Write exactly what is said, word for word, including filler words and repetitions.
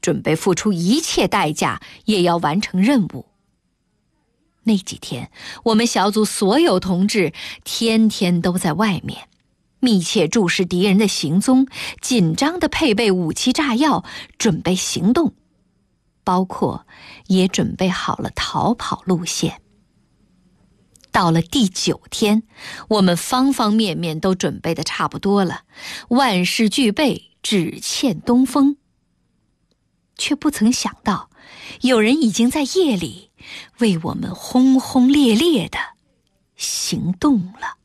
准备付出一切代价也要完成任务。那几天，我们小组所有同志天天都在外面，密切注视敌人的行踪，紧张地配备武器炸药，准备行动，包括也准备好了逃跑路线。到了第九天，我们方方面面都准备得差不多了，万事俱备，只欠东风。却不曾想到，有人已经在夜里为我们轰轰烈烈地行动了。